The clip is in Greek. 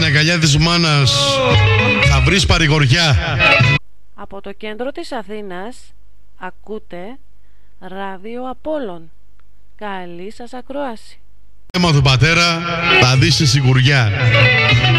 στην αγκαλιά της μάνας θα βρεις παρηγοριά. Από το κέντρο της Αθήνας ακούτε ράδιο Απόλλων. Καλή σας ακρόαση. Το θέμα του πατέρα θα δεις στη σιγουριά.